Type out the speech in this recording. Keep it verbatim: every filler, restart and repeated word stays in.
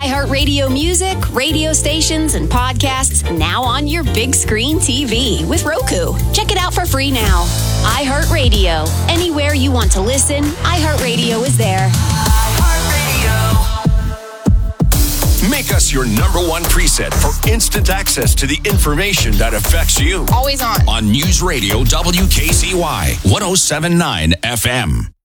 iHeartRadio music, radio stations, and podcasts now on your big screen T V with Roku. Check it out for free now. iHeartRadio. Anywhere you want to listen, iHeartRadio is there. Make us your number one preset for instant access to the information that affects you. Always on. On News Radio W K C Y one oh seven point nine F M.